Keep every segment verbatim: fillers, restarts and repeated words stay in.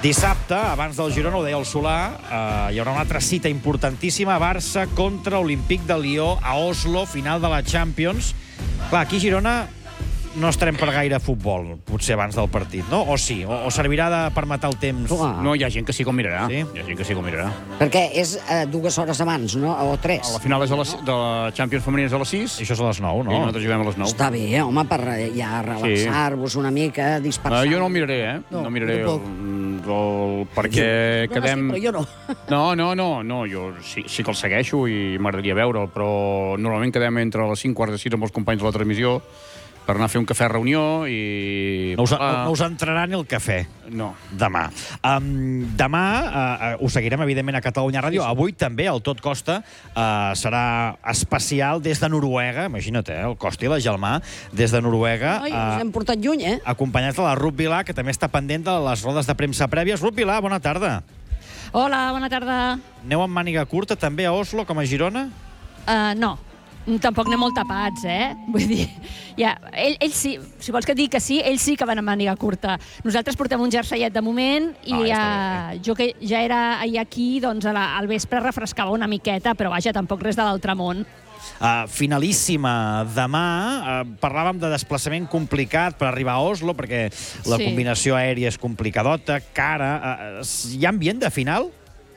Dissabte, abans del Girona, ho deia el Solà, eh, hi haurà una altra cita importantíssima, Barça contra Olímpic de Lió a Oslo, final de la Champions. Clar, aquí a Girona no estarem per gaire futbol, potser abans del partit, no? O sí? O, o servirà de, per matar el temps? Uah. No, hi ha gent que sí que ho mirarà. Sí? Hi ha gent que sí que ho mirarà. Perquè és eh, dues hores abans, no? O tres. La final és a les, de la Champions femenina és a les sis. Això és a les nou, No? no? I nosaltres juguem a les nou. Està bé, home, per eh, ja relaxar-vos una mica, dispersar. Uh, jo no ho miraré, eh? No, No, miraré el, tampoc. el, perquè No, quedem... no, sí, però jo no. No, no, no, no, jo sí, sí que el segueixo i m'agradaria veure'l, però normalment quedem entre les cinc quarts de sis amb els companys de la transmissió per anar a fer un cafè reunió i... No us, no, no us entrarà ni el cafè. No. Demà. Um, demà uh, uh, ho seguirem, evidentment, a Catalunya Ràdio. Sí, sí. Avui també el Tot Costa uh, serà especial des de Noruega. Imagina't, eh? El Costa i la Gelmà des de Noruega. Ai, ens hem portat lluny, eh? Acompanyats de la Ruth Vilà, que també està pendent de les rodes de premsa prèvies. Ruth Vilà, bona tarda. Hola, bona tarda. Aneu amb màniga curta també a Oslo, com a Girona? Uh, no, tampoc anem molt tapats, eh? Vull dir, ja, ell, ell sí, si vols que et digui que sí, ell sí que van amb màniga curta. Nosaltres portem un jerseiet de moment i Ah, ja uh, jo que ja era ahir aquí, doncs a la, al vespre refrescava una miqueta, però vaja, tampoc res de l'altre món. Uh, finalíssima demà. Uh, parlàvem de desplaçament complicat per arribar a Oslo, perquè la Sí. combinació aèria és complicadota, cara. Uh, hi ha ambient de final?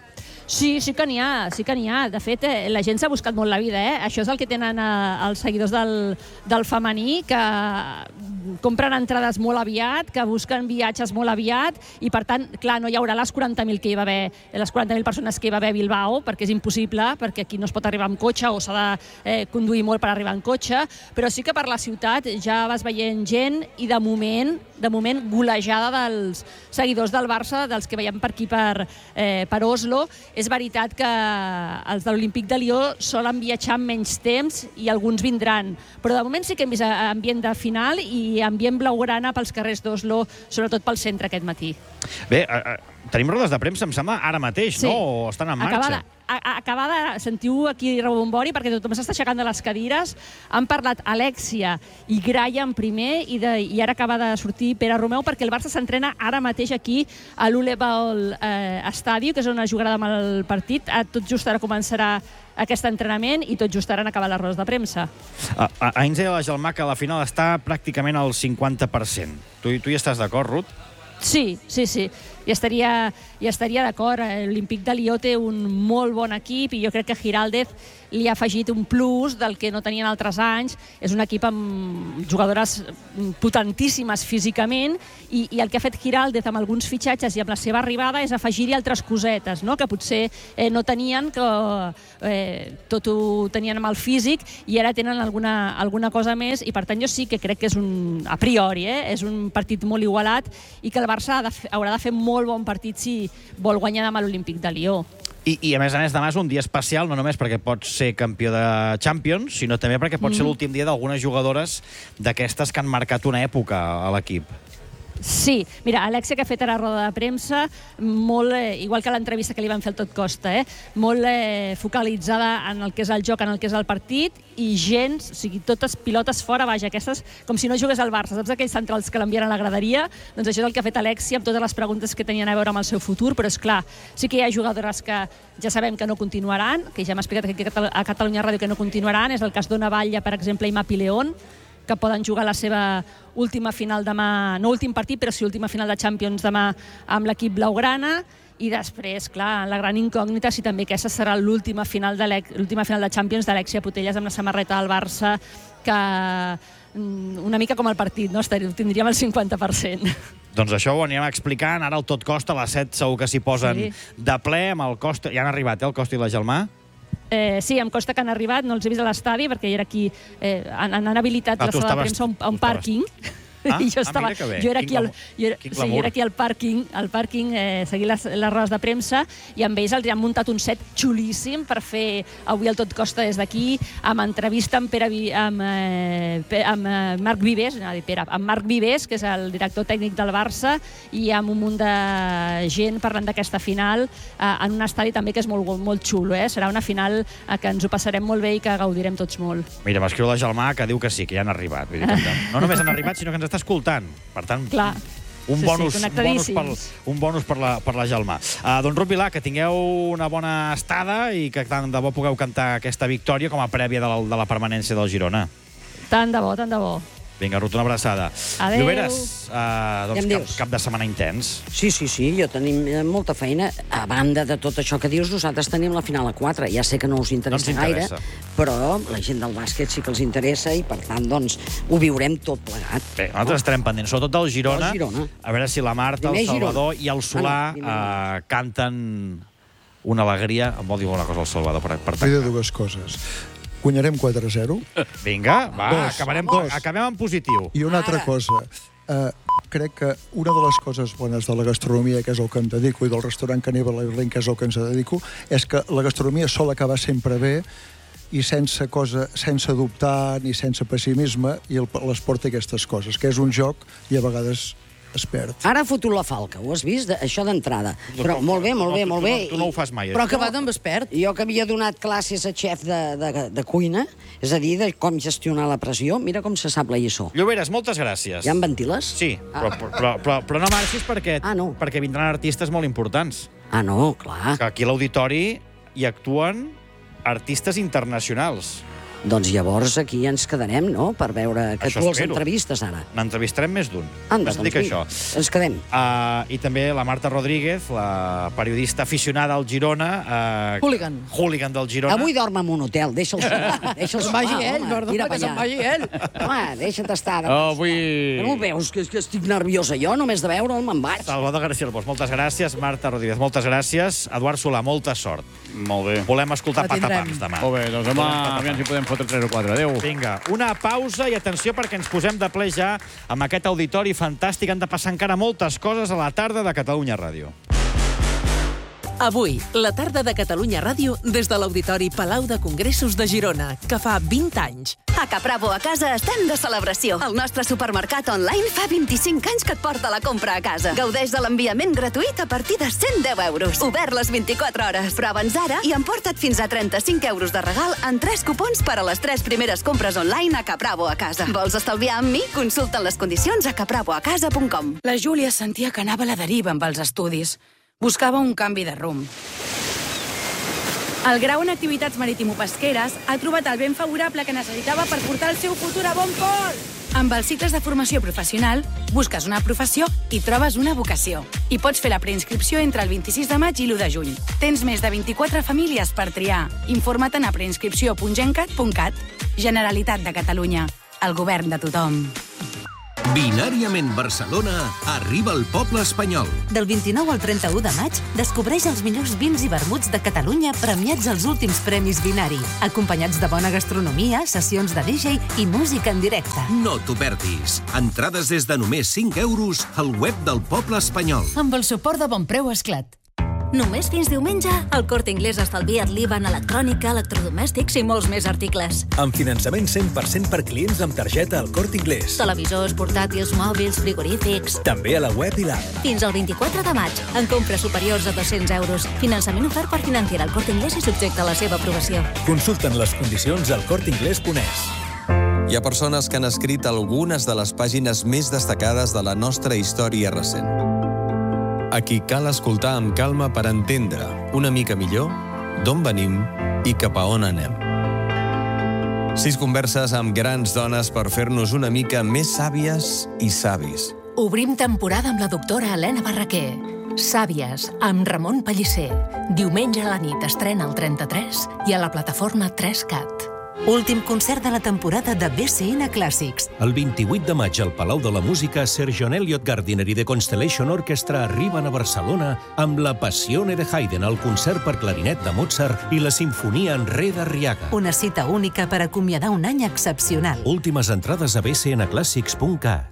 Sí, sí que n'hi ha, sí que n'hi ha. De fet, eh, la gent s'ha buscat molt la vida, eh? Això és el que tenen eh, els seguidors del, del femení, que compren entrades molt aviat, que busquen viatges molt aviat, i per tant, clar, no hi haurà les quaranta mil que hi va haver, les quaranta mil persones que hi va haver a Bilbao, perquè és impossible, perquè aquí no es pot arribar amb cotxe o s'ha de eh, conduir molt per arribar en cotxe, però sí que per la ciutat ja vas veient gent i de moment, de moment golejada dels seguidors del Barça, dels que veiem per aquí per, eh, per Oslo. És veritat que els de l'Olímpic de Lió solen viatjar amb menys temps i alguns vindran, però de moment sí que hem vist ambient de final i ambient blaugrana pels carrers d'Oslo, sobretot pel centre aquest matí. Bé, uh, uh, tenim rodes de premsa, em sembla, ara mateix, Sí. no? O estan en marxa? Acabada, a, a, acabada, sentiu aquí rebombori perquè tothom s'està aixecant de les cadires. Han parlat Alexia i Graham primer i, de, i ara acaba de sortir Pere Romeu perquè el Barça s'entrena ara mateix aquí a l'Ulebal eh, Stadium, que és on es jugarà demà el partit. A, tot just ara començarà aquest entrenament i tot just ara han acabat les rodes de premsa. Uh, uh, ens deia la Gelmà que la final està pràcticament al cinquanta per cent. Tu, tu hi estàs d'acord, Ruth? Sí, sí, sí. I estaria, i estaria d'acord. L'Olímpic de Lió té un molt bon equip i jo crec que Giraldez li ha afegit un plus del que no tenien altres anys. És un equip amb jugadores potentíssimes físicament i, i el que ha fet Giraldez amb alguns fitxatges i amb la seva arribada és afegir-hi altres cosetes, no? Que potser eh, no tenien, que eh, tot ho tenien amb el físic i ara tenen alguna, alguna cosa més i per tant jo sí que crec que és un, a priori, eh, és un partit molt igualat i que el Barça ha de, haurà de fer molt molt bon partit si vol guanyar demà l'Olímpic de Lió. I, I a més a més demà és un dia especial, no només perquè pots ser campió de Champions, sinó també perquè pot ser Mm. l'últim dia d'algunes jugadores d'aquestes que han marcat una època a l'equip. Sí, mira, Alexia, que ha fet ara roda de premsa, molt, eh, igual que l'entrevista que li van fer al Tot Costa, eh, molt eh, focalitzada en el que és el joc, en el que és el partit, i gens, o sigui, totes pilotes fora, vaja, aquestes, com si no jugués al Barça, saps aquells centrals que l'envien a la graderia? Doncs això és el que ha fet Alexia amb totes les preguntes que tenien a veure amb el seu futur, però és clar, sí que hi ha jugadores que ja sabem que no continuaran, que ja hem explicat aquí a Catalunya Ràdio que no continuaran, és el cas d'Ona Batlle, per exemple, i Mapi León, que poden jugar la seva última final demà, no últim partit, però sí última final de Champions demà amb l'equip blaugrana, i després, clar, la gran incògnita si també aquesta serà l'última final, de l'última final de Champions d'Alexia Putellas amb la samarreta del Barça, que una mica com el partit, no? Tindríem el cinquanta per cent. Doncs això ho anirem explicant. Ara el Tot Costa, a les set segur que s'hi posen Sí. de ple amb el Costa. Ja han arribat, eh, el Costa i la Gelmà? Eh, sí, em consta que han arribat, no els he vist a l'estadi perquè era aquí, eh, han, han habilitat Ah, la tu sala de estaves- premsa a un, a un tu estaves- pàrquing. Ah, I jo ah, estava, mira que bé. jo era Quin aquí al, glamour. jo era, Quin sí, jo glamour. era aquí al pàrquing, al pàrquing eh, seguir les, les rodes de premsa i amb ells els han muntat un set xulíssim per fer avui el Tot Costa des d'aquí, amb entrevista amb, Pere, Vi- amb, eh, Pe- amb eh, Marc Vives, no, Pere, amb Marc Vives, que és el director tècnic del Barça, i amb un munt de gent parlant d'aquesta final eh, en un estadi també que és molt, molt xulo. Eh? Serà una final eh, que ens ho passarem molt bé i que gaudirem tots molt. Mira, m'escriu la Gelmà que diu que sí, que ja han arribat. Vull dir que no només han arribat, sinó que ens està escoltant. Per tant, Clar. Un Sí, bonus, sí, un bonus, per, connectadíssims. un bonus per la, per la Gelmà. Uh, doncs, Ruth Vilà, que tingueu una bona estada i que tant de bo pugueu cantar aquesta victòria com a prèvia de la, de la permanència del Girona. Tant de bo, tant de bo. Vinga, Ruth, una abraçada. Adéu. Lloberes, uh, Ja doncs em cap, dius. cap de setmana intens. Sí, sí, sí, jo tenim eh, molta feina. A banda de tot això que dius, nosaltres tenim la final a quatre. Ja sé que no us interessa, No ens interessa. gaire, però la gent del bàsquet sí que els interessa i, per tant, doncs, ho viurem tot plegat. Bé, nosaltres estarem pendents, sobretot del Girona, Del Girona. a veure si la Marta, Primer el Salvador Girona. i el Solà Ah, no, primer uh, canten una alegria. Em vol dir una cosa al Salvador per, per Vull dir tancar. dues coses. Guanyarem quatre a zero. Vinga, va, Dos. acabarem, Dos. acabem en positiu. I una altra cosa. Uh, crec que una de les coses bones de la gastronomia, que és el que em dedico, i del restaurant Caníbal Berlín, que és el que ens dedico, és que la gastronomia sol acabar sempre bé i sense cosa, sense dubtar ni sense pessimisme, i el- l'esport té aquestes coses, que és un joc i a vegades es perd. Ara ha fotut la falca, ho has vist? De- Això d'entrada. Però molt bé, molt bé, No, tu- molt tu bé. no- tu no ho fas mai, Però això. acabat amb expert. Jo que havia donat classes a xef de, de, de cuina, és a dir, de com gestionar la pressió, mira com se sap la lliçó. Lloberes, moltes gràcies. Ja em ventiles? Sí, però, però, però, però no marxis perquè, Ah, no. perquè vindran artistes molt importants. Ah, no, clar. Que aquí a l'auditori hi actuen artistes internacionals. Doncs llavors aquí ens quedarem, no?, per veure que Això tu els espero. entrevistes ara. N'entrevistarem més d'un. Anda, Només doncs dic això. mira, ens quedem. Uh, I també la Marta Rodríguez, la periodista aficionada al Girona. Uh, Hooligan. Hooligan del Girona. Avui dorm en un hotel, deixa'l solar. Deixa'l Que se'n solar, vagi ell, home, perdona, tira que pa se'n allà. vagi ell. Home, deixa't estar. De... Oh, avui... No ho veus, que, que estic nerviosa jo, només de veure'l me'n vaig. Salvador García Albós, moltes gràcies. Marta Rodríguez, moltes gràcies. Eduard Solà, molta sort. Molt bé. Volem escoltar La tindrem. patapams demà. Molt bé, doncs demà aviam si podem fotre tres o quatre. Adéu. Vinga, una pausa i atenció perquè ens posem de ple ja amb aquest auditori fantàstic. Han de passar encara moltes coses a la tarda de Catalunya Ràdio. Avui, la tarda de Catalunya Ràdio des de l'Auditori Palau de Congressos de Girona, que fa vint anys. A Capravo a casa estem de celebració. El nostre supermercat online fa vint-i-cinc anys que et porta la compra a casa. Gaudeix de l'enviament gratuït a partir de cent deu euros. Obert les vint-i-quatre hores. Prova'ns ara i emporta't fins a trenta-cinc euros de regal en tres cupons per a les tres primeres compres online a Capravo a casa. Vols estalviar amb mi? Consulta les condicions a capravo a casa punt com. La Júlia sentia que anava a la deriva amb els estudis. Buscava un canvi de rumb. El grau en activitats maritimo-pesqueres ha trobat el vent favorable que necessitava per portar el seu futur a bon port. Amb els cicles de formació professional, busques una professió i trobes una vocació. I pots fer la preinscripció entre el vint-i-sis de maig i l'u de juny. Tens més de vint-i-quatre famílies per triar. Informa't a preinscripció punt gencat punt cat. Generalitat de Catalunya. El govern de tothom. Binàriament Barcelona arriba al poble espanyol. Del vint-i-nou al trenta-u de maig, descobreix els millors vins i vermuts de Catalunya premiats als últims premis Binari, acompanyats de bona gastronomia, sessions de D J i música en directe. No t'ho perdis. Entrades des de només cinc euros al web del poble espanyol. Amb el suport de Bonpreu Esclat. Només fins diumenge, el Corte Inglés estalvia't l'I V A en electrònica, electrodomèstics i molts més articles. Amb finançament cent per cent per clients amb targeta al Corte Inglés. Televisors, portàtils, mòbils, frigorífics... També a la web i l'app. Fins al vint-i-quatre de maig, en compres superiors a dos-cents euros. Finançament ofert per Financiera al Corte Inglés i subjecte a la seva aprovació. Consulten les condicions al corte inglés punt es. Hi ha persones que han escrit algunes de les pàgines més destacades de la nostra història recent. A qui cal escoltar amb calma per entendre una mica millor d'on venim i cap a on anem. Sis converses amb grans dones per fer-nos una mica més sàvies i savis. Obrim temporada amb la doctora Helena Barraquer. Sàvies, amb Ramon Pellicer. Diumenge a la nit estrena al trenta-tres i a la plataforma tres cat. Últim concert de la temporada de B C N Clàssics. El vint-i-vuit de maig al Palau de la Música, Sir John Eliot Gardiner i The Constellation Orchestra arriben a Barcelona amb la Passione de Haydn, el concert per clarinet de Mozart i la Sinfonia en Re d'Arriaga. Una cita única per acomiadar un any excepcional. Últimes entrades a b c n clàssics punt cat.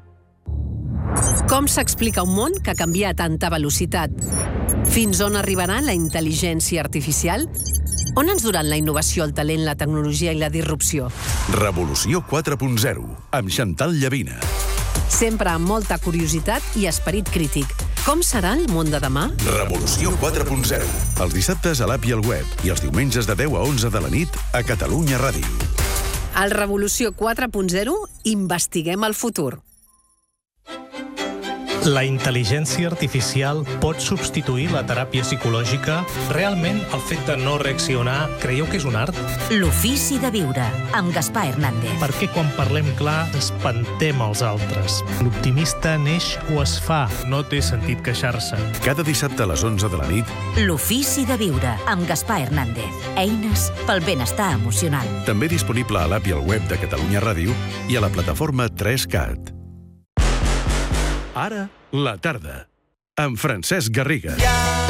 Com s'explica un món que canvia a tanta velocitat? Fins on arribarà la intel·ligència artificial? On ens duran la innovació, el talent, la tecnologia i la disrupció? Revolució quatre punt zero, amb Chantal Llavina. Sempre amb molta curiositat i esperit crític. Com serà el món de demà? Revolució quatre punt zero. Els dissabtes a l'app i al web i els diumenges de deu a onze de la nit a Catalunya Ràdio. Al Revolució quatre punt zero investiguem el futur. La intel·ligència artificial pot substituir la teràpia psicològica? Realment, el fet de no reaccionar, creieu que és un art? L'ofici de viure, amb Gaspar Hernández. Per què quan parlem clar espantem els altres? L'optimista neix o es fa, no té sentit queixar-se. Cada dissabte a les onze de la nit, L'ofici de viure, amb Gaspar Hernández. Eines pel benestar emocional. també disponible a l'app i al web de Catalunya Ràdio i a la plataforma tres cat. Ara, la tarda, amb Francesc Garriga.